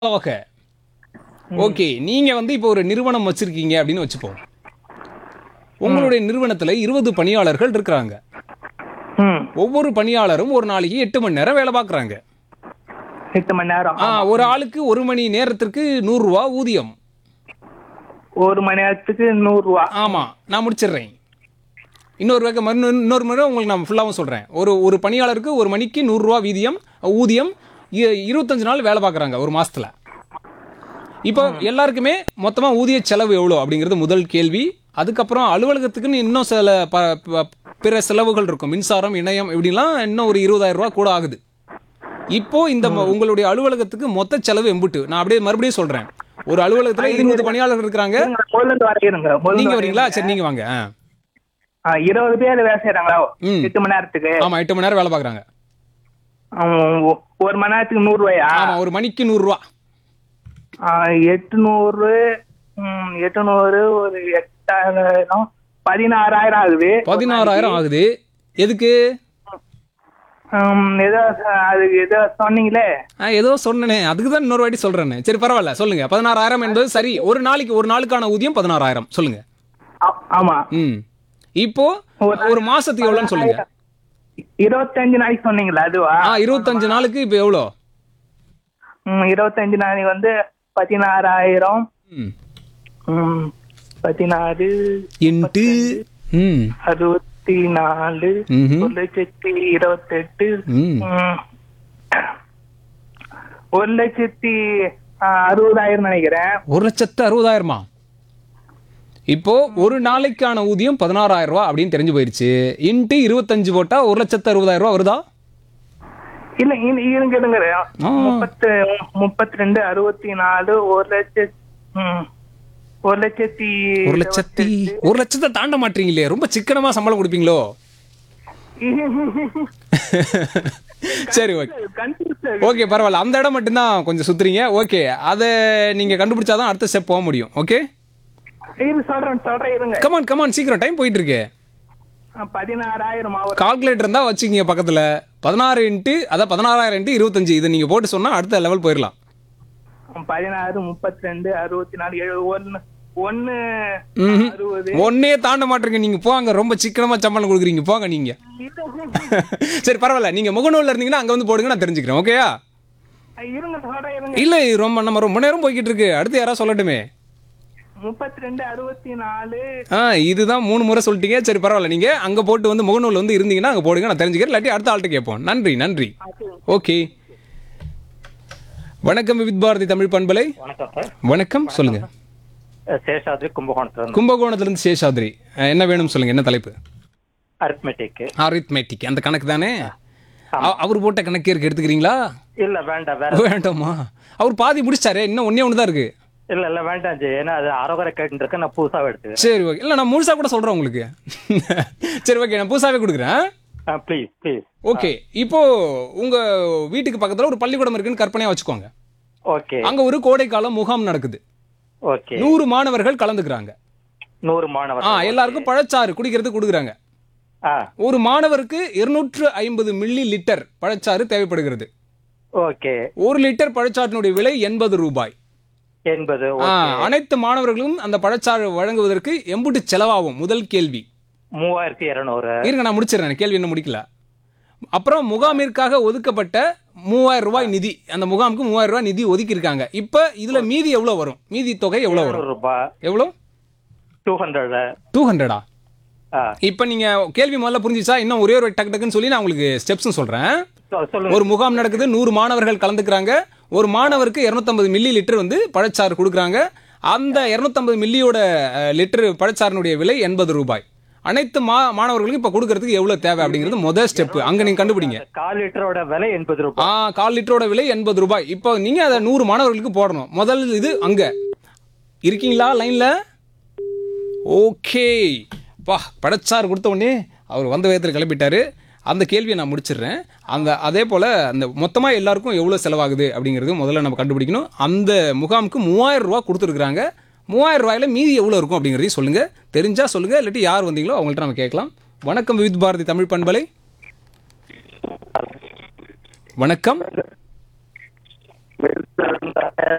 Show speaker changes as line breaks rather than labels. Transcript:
Okay. Okay. நீங்க வந்து இப்போ ஒரு நிறுவனம் வச்சிருக்கீங்க அப்படின்னு வச்சுப்போம். உங்களுடைய நிறுவனத்துல 20 பணியாளர்கள் இருக்கிறாங்க.
ம்
ஒவ்வொரு பணியாளரும் ஒரு நாளைக்கு 8 மணி நேரம் வேலை பார்க்குறாங்க.
8 மணி நேரம். ஆமா.
ஒரு ஆளுக்கு 1 மணி நேரத்திற்கு ₹100 ஊதியம்.
1 மணி நேரத்துக்கு 100 ரூபா.
ஆமா, நான் முடிச்சிடுறேன். இன்னொரு முறை உங்களுக்கு நான் ஃபுல்லாகவும் சொல்றேன். ஒரு பணியாளருக்கு ஒரு மணிக்கு ₹100 ஊதியம் 25 நாள் வேலை பார்க்குறாங்க ஒரு மாசத்துல. இப்போ எல்லாருக்குமே மொத்தமா ஊதிய செலவு எவ்வளோ அப்படிங்கிறது முதல் கேள்வி. அதுக்கப்புறம் அலுவலகத்துக்குன்னு இன்னும் சில பிற செலவுகள் இருக்கும். மின்சாரம், இணையம் இப்படிலாம் இன்னும் ஒரு ₹20,000 கூட ஆகுது. இப்போ இந்த உங்களுடைய அலுவலகத்துக்கு மொத்த செலவு எம்புட்டு? நான் அப்படியே மறுபடியும் சொல்றேன். ஒரு அலுவலகத்துல 20 பணியாளர்கள் இருக்காங்க.
முதல்ல இருந்து வரையிருங்க.
நீங்க வரீங்களா? சரி, நீங்க வாங்க.
20 பேர் வேலை செய்யறாங்களா
ம்.
8 மணி நேரத்துக்கு?
ஆமா, 8 மணி நேரம் வேலை பார்க்குறாங்க.
ஒரு மணி நேரத்துக்கு 100 ரூபாயா?
ஆமா, ஒரு மணிக்கு ₹100.
800 800 ஒரு 8000 16,000 ஆகுது.
16,000 ஆகுது. எதுக்கு?
ஏதோ அதுக்கு ஏதோ சொன்னீங்களே.
ஏதோ சொன்னனே, அதுக்கு தான் இன்னொரு வாட்டி சொல்றேன். சரி, பரவாயில்ல, சொல்லுங்க. 16,000 என்பது சரி. ஒரு நாளுக்கான ஊதியம் 16,000 சொல்லுங்க.
ஆமா.
ம். இப்போ ஒரு மாசத்துக்கு எவ்வளோன்னு சொல்லுங்க.
25 நாளைக்கு சொன்னீங்களா அதுவா?
25 நாளுக்கு இப்போ எவ்வளோ?
25 நாளைக்கு வந்து 16,000.
ம்.
16
இன்ட்டு
64
ம்ஹும்.
1,28,000.
ம்.
1,60,000 நினைக்கிறேன்.
1,60,000 இப்போ ஒரு நாளைக்கான ஊதியம் 16,000 அப்படின்னு தெரிஞ்சு போயிருச்சு. இன்ட்டு 25 போட்டா 1,60,000 வருதா?
இல்ல இருங்க 32 64
ஒரு லட்சத்தை தாண்ட மாட்டீங்களே. ரொம்ப சிக்கனமா சம்பளம் கொடுப்பீங்களோ? சரி, ஓகே. ஓகே, பரவாயில்ல. அந்த இடம் மட்டும்தான் கொஞ்சம் சுத்துறீங்க. ஓகே, அதை நீங்க கண்டுபிடிச்சாதான் அடுத்த ஸ்டெப் போக முடியும். ஓகே,
சொல்றேன் இருங்க.
கமான் சீக்கிரம், டைம் போயிட்டு இருக்கு.
16,000
கால்குலேட்டர் இருந்தா வச்சுக்கீங்க பக்கத்துல. 16 16,000 × 25 இதை நீங்க போட்டு சொன்னா அடுத்த லெவல் போயிடலாம்.
16 32 64 1 60.
ஒன்னே தாண்ட மாட்டீங்க நீங்க. போங்க, ரொம்ப சிக்கனமா சம்பளம் கொடுக்குறீங்க. போங்க நீங்க. சரி, பரவாயில்ல. நீங்க முகநூல்ல இருந்தீங்கன்னா அங்க வந்து போடுங்க, நான் தெரிஞ்சுக்கிறேன். ஓகேயா?
இருங்க சொல்றேன் இருங்க.
இல்ல, நம்ம ரொம்ப நேரம் போய்கிட்டு இருக்கு. அடுத்து யாராவது சொல்லட்டுமே.
32 64.
இதுதான் 3 முறை சொல்லிட்டீங்க. சரி, பரவாயில்ல. நீங்க அங்க போட்டு வந்து முகநூல் வந்து இருந்தீங்கன்னா அங்க போடுங்க, நான் தெரிஞ்சுக்கிறேன். இல்லாட்டி அடுத்த ஆள்கிட்ட கேட்போம். நன்றி. ஓகே. வணக்கம், விவித் பாரதி தமிழ் பண்பலை.
வணக்கம் சார்.
வணக்கம், சொல்லுங்க.
சேஷாத்ரி, கும்பகோணத்துல
கும்பகோணத்திலிருந்து சேஷாத்ரி. என்ன வேணும் சொல்லுங்க. என்ன தலைப்பு?
அரித்மெட்டிக்.
அந்த கணக்கு தானே? அவர் போட்ட கணக்கு எடுத்துக்கிறீங்களா?
இல்ல வேண்டாம்.
வேண்டாமா? அவர் பாதி முடிச்சாரே, இன்னும் ஒண்ணு தான் இருக்கு.
இல்ல வேண்டாம் ஜி. ஏன்னா அது அரோகரை கேட்டு இருக்க, நான் புதுசாவே எடுத்துக்கிறேன்.
சரி, ஓகே. இல்ல, நான் முழுசா கூட சொல்றேன் உங்களுக்கு. சரி, ஓகே, நான் புதுசாவே கொடுக்குறேன்.
ப்ளீஸ்.
ஓகே. இப்போ உங்க வீட்டுக்கு பக்கத்துல ஒரு பள்ளிக்கூடம் இருக்குன்னு கற்பனையா வச்சுக்கோங்க.
ஓகே.
அங்க ஒரு கோடைக்கால முகாம் நடக்குது.
ஓகே.
100 மாணவர்கள் கலந்துக்கிறாங்க.
100 மாணவர்கள்.
எல்லாருக்கும் பழச்சாறு குடிக்கிறதுக்கு கொடுக்குறாங்க. ஒரு மாணவருக்கு 250 மில்லி லிட்டர் பழச்சாறு தேவைப்படுகிறது.
ஓகே.
1 லிட்டர் பழச்சாற்றினுடைய விலை ₹80.
80.
அனைத்து மாணவர்களும் அந்த பழச்சாறு வழங்குவதற்கு எம்புட்டு செலவாகும்? முதல் கேள்வி.
3,200.
இருங்க, நான் முடிச்சிடறேன். கேள்வி இன்னும் முடிக்கல. அப்புறம் முகாமிற்காக ஒதுக்கப்பட்ட ₹3,000 நிதி. அந்த முகாமுக்கு ₹3,000 நிதி ஒதுக்கி இருக்காங்க. இப்ப இதுல மீதி எவ்வளவு வரும்? மீதி தொகை எவ்வளவு வரும்? எவ்வளவு?
200.
இப்ப நீங்க கேள்வி முதல்ல புரிஞ்சுச்சா? இன்னும் ஒரே ஒரு டக்குன்னு சொல்லி நான் உங்களுக்கு ஸ்டெப்ஸ் சொல்றேன். ஒரு முகாம் நடக்குது, 100 மாணவர்கள் கலந்துக்கிறாங்க. ஒரு மாணவருக்கு 250 மில்லி லிட்டர் வந்து பழச்சாறு கொடுக்குறாங்க. அந்த 250 மில்லியோட லிட்டர் பழச்சாறினுடைய விலை ₹80. அனைத்து மாணவர்களுக்கும் இப்ப கொடுக்கறதுக்கு எவ்வளவு தேவை அப்படிங்கிறது முதல் ஸ்டெப். அங்க நீங்க கண்டுபிடிங்க.
1/4 லிட்டரோட விலை ₹80.
1/4 லிட்டரோட விலை ₹80. இப்போ நீங்க அதை 100 மாணவர்களுக்கு போடணும். முதல் இது அங்க இருக்கீங்களா லைன்ல? ஓகே. பழச்சாறு கொடுத்த உடனே அவர் வந்த வேகத்தில் கிளம்பிட்டாரு. அந்த கேள்வியை நான் முடிச்சிடுறேன். அதே போல் அந்த மொத்தமாக எல்லாருக்கும் எவ்வளோ செலவாகுது அப்படிங்கிறது முதல்ல நம்ம கண்டுபிடிக்கணும். அந்த முகாமுக்கு ₹3,000 கொடுத்துருக்குறாங்க. ₹3,000 மீதி எவ்வளோ இருக்கும் அப்படிங்கிறதையும் சொல்லுங்கள். தெரிஞ்சா சொல்லுங்கள், இல்லாட்டி யார் வந்தீங்களோ அவங்கள்ட்ட நம்ம கேட்கலாம். வணக்கம், விவித் பாரதி தமிழ் பண்பலை. வணக்கம்.